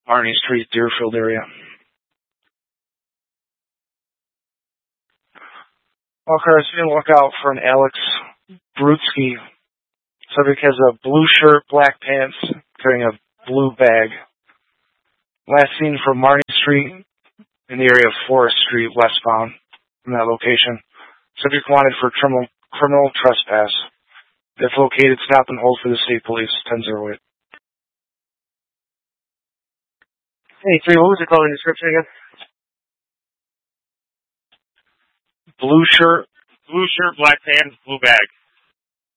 Marnie Street, Deerfield area. All cars be on the lookout for an Alex Brutsky. Subject has a blue shirt, black pants, carrying a blue bag. Last seen from Marnie Street in the area of Forest Street, westbound, from that location. Subject wanted for criminal trespass. If located, stop and hold for the state police, 1008. Hey, 3, what was the color description again? Blue shirt, black pants, blue bag.